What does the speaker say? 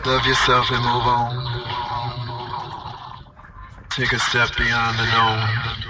Love yourself and move on. Take a step beyond the known.